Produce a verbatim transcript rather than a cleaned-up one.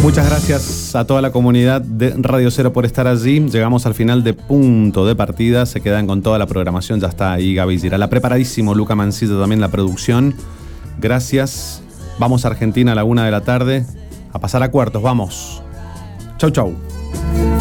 Muchas gracias a toda la comunidad de Radio Cero por estar allí. Llegamos al final de Punto de Partida. Se quedan con toda la programación. Ya está ahí Gaby Girala. Preparadísimo Luca Mancilla también la producción. Gracias. Vamos a Argentina a la una de la tarde. A pasar a cuartos. Vamos. Chau, chau.